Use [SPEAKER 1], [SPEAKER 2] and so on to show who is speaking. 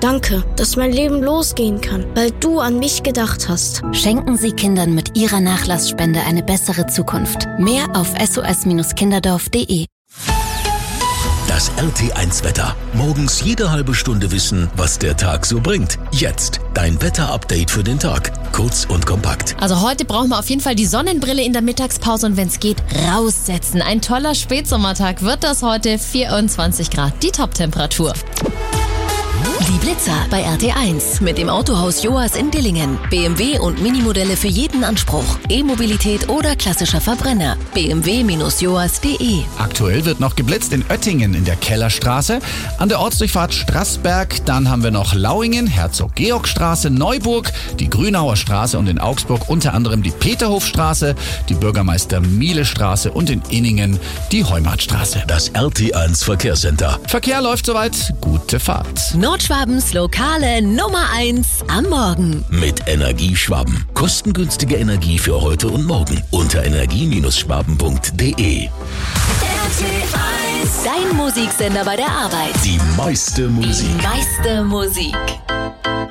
[SPEAKER 1] Danke, dass mein Leben losgehen kann, weil du an mich gedacht hast.
[SPEAKER 2] Schenken Sie Kindern mit Ihrer Nachlassspende eine bessere Zukunft. Mehr auf sos-kinderdorf.de.
[SPEAKER 3] Das RT1-Wetter. Morgens jede halbe Stunde wissen, was der Tag so bringt. Jetzt dein Wetter-Update für den Tag. Kurz und kompakt.
[SPEAKER 4] Also heute brauchen wir auf jeden Fall die Sonnenbrille in der Mittagspause und wenn es geht, raussetzen. Ein toller Spätsommertag wird das heute, 24 Grad, die Top-Temperatur.
[SPEAKER 5] Die Blitzer bei RT1 mit dem Autohaus Joas in Dillingen. BMW und Minimodelle für jeden Anspruch. E-Mobilität oder klassischer Verbrenner. bmw-joas.de.
[SPEAKER 6] Aktuell wird noch geblitzt in Oettingen in der Kellerstraße, an der Ortsdurchfahrt Straßberg. Dann haben wir noch Lauingen, Herzog-Georg-Straße, Neuburg, die Grünauer Straße und in Augsburg unter anderem die Peterhofstraße, die Bürgermeister-Miele-Straße und in Inningen die Heumartstraße.
[SPEAKER 3] Das RT1 Verkehrscenter.
[SPEAKER 6] Verkehr läuft soweit. Gute Fahrt.
[SPEAKER 5] Nordschwabens lokale Nummer 1 am Morgen.
[SPEAKER 3] Mit Energieschwaben. Kostengünstige Energie für heute und morgen. Unter energie-schwaben.de.
[SPEAKER 5] Dein Musiksender bei der Arbeit.
[SPEAKER 3] Die meiste Musik.
[SPEAKER 5] Die meiste Musik.